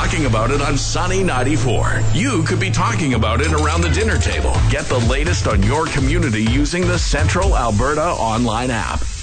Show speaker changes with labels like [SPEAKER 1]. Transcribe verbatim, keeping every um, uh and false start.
[SPEAKER 1] talking about it on Sunny ninety-four. You could be talking about it around the dinner table. Get the latest on your community using the Central Alberta online app.